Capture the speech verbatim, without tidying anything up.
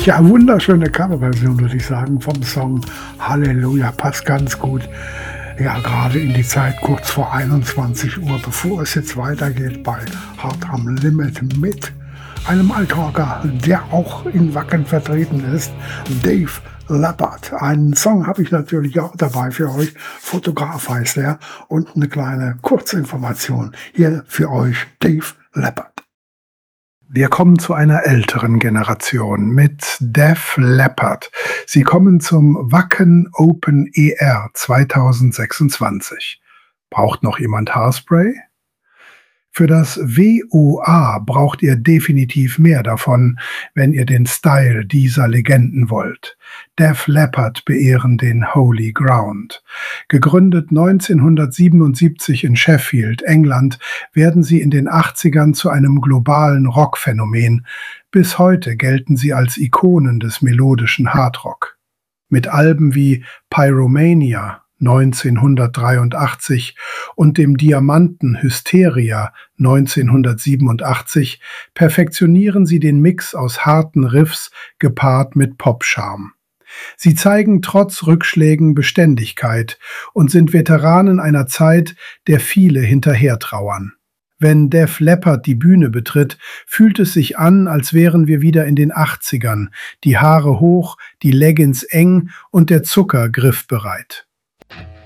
Ja, wunderschöne Coverversion, würde ich sagen, vom Song Halleluja. Passt ganz gut. Ja, gerade in die Zeit kurz vor einundzwanzig Uhr, bevor es jetzt weitergeht bei Hard am Limit mit einem Altrocker, der auch in Wacken vertreten ist, Dave Leppard. Einen Song habe ich natürlich auch dabei für euch. Fotograf heißt er. Und eine kleine Kurzinformation hier für euch, Dave Leppard. Wir kommen zu einer älteren Generation mit Def Leppard. Sie kommen zum Wacken Open E R zweitausendsechsundzwanzig. Braucht noch jemand Haarspray? Für das W O A braucht ihr definitiv mehr davon, wenn ihr den Style dieser Legenden wollt. Def Leppard beehren den Holy Ground. Gegründet neunzehnhundertsiebenundsiebzig in Sheffield, England, werden sie in den achtzigern zu einem globalen Rockphänomen. Bis heute gelten sie als Ikonen des melodischen Hardrock. Mit Alben wie Pyromania neunzehnhundertdreiundachtzig und dem Diamanten Hysteria neunzehnhundertsiebenundachtzig perfektionieren sie den Mix aus harten Riffs gepaart mit Popcharme. Sie zeigen trotz Rückschlägen Beständigkeit und sind Veteranen einer Zeit, der viele hinterhertrauern. Wenn Def Leppard die Bühne betritt, fühlt es sich an, als wären wir wieder in den achtzigern, die Haare hoch, die Leggings eng und der Zucker griffbereit.